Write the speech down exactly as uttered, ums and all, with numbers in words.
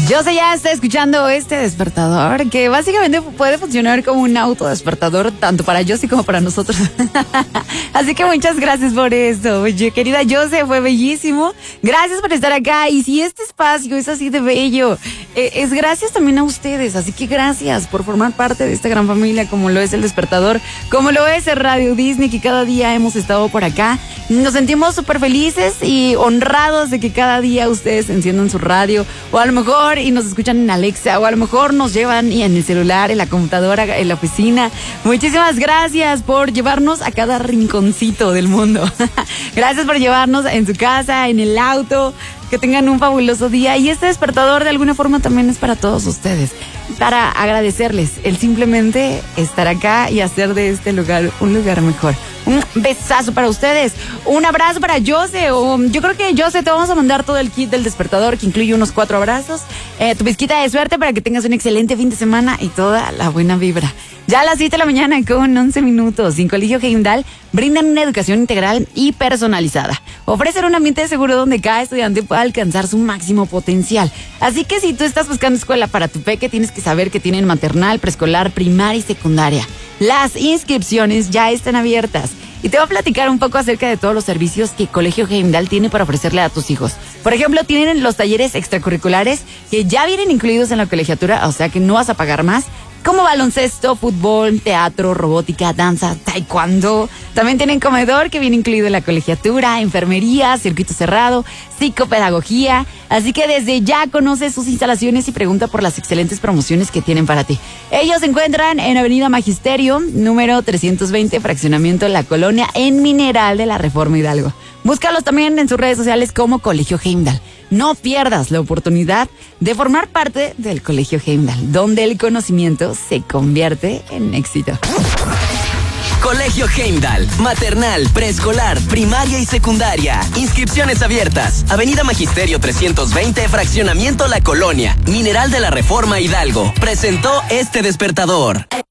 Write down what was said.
Yo sé, ya está escuchando este despertador que básicamente puede funcionar como un autodespertador tanto para Josie como para nosotros. Así que muchas gracias por esto. Oye, querida Josie, fue bellísimo. Gracias por estar acá. Y si este espacio es así de bello, eh, es gracias también a ustedes. Así que gracias por formar parte de esta gran familia como lo es el despertador, como lo es el Radio Disney, que cada día hemos estado por acá. Nos sentimos súper felices y honrados de que cada día ustedes enciendan su radio, o a lo mejor y nos escuchan en Alexa, o a lo mejor nos llevan y en el celular, en la computadora, en la oficina. Muchísimas gracias por llevarnos a cada rinconcito del mundo. Gracias por llevarnos en su casa, en el auto. Que tengan un fabuloso día. Y este despertador de alguna forma también es para todos ustedes, para agradecerles el simplemente estar acá y hacer de este lugar un lugar mejor. Un besazo para ustedes, un abrazo para Jose. O yo creo que Jose, te vamos a mandar todo el kit del despertador, que incluye unos cuatro abrazos, eh, tu pizquita de suerte para que tengas un excelente fin de semana y toda la buena vibra. Ya a las siete de la mañana con once minutos, en Colegio Heimdall brindan una educación integral y personalizada. Ofrecen un ambiente seguro donde cada estudiante pueda alcanzar su máximo potencial. Así que si tú estás buscando escuela para tu peque, tienes que saber que tienen maternal, preescolar, primaria y secundaria. Las inscripciones ya están abiertas. Y te voy a platicar un poco acerca de todos los servicios que Colegio Heimdall tiene para ofrecerle a tus hijos. Por ejemplo, tienen los talleres extracurriculares que ya vienen incluidos en la colegiatura, o sea que no vas a pagar más, como baloncesto, fútbol, teatro, robótica, danza, taekwondo. También tienen comedor que viene incluido en la colegiatura, enfermería, circuito cerrado, psicopedagogía. Así que desde ya conoce sus instalaciones y pregunta por las excelentes promociones que tienen para ti. Ellos se encuentran en Avenida Magisterio, número trescientos veinte, fraccionamiento La Colonia, en Mineral de la Reforma Hidalgo. Búscalos también en sus redes sociales como Colegio Heimdall. No pierdas la oportunidad de formar parte del Colegio Heimdall, donde el conocimiento se convierte en éxito. Colegio Heimdall, maternal, preescolar, primaria y secundaria. Inscripciones abiertas. Avenida Magisterio trescientos veinte, fraccionamiento La Colonia, Mineral de la Reforma Hidalgo. Presentó este despertador.